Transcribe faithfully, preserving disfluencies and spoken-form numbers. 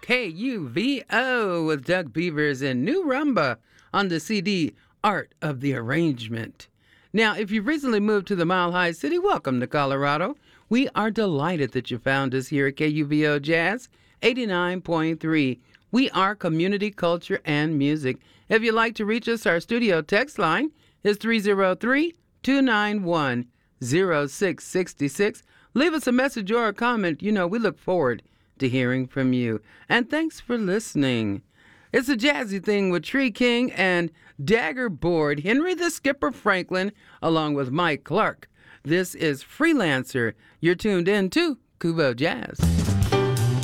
K U V O with Doug Beavers and New Rumba on the C D Art of the Arrangement. Now, if you've recently moved to the Mile High City, welcome to Colorado. We are delighted that you found us here at K U V O Jazz eighty-nine point three. We are community culture and music. If you'd like to reach us, our studio text line is three oh three, two nine one, oh six six six. Leave us a message or a comment. You know, we look forward to hearing from you. And thanks for listening. It's a jazzy thing with Tree King and Dagger Board, Henry the Skipper Franklin, along with Mike Clark. This is Freelancer. You're tuned in to Kubo Jazz.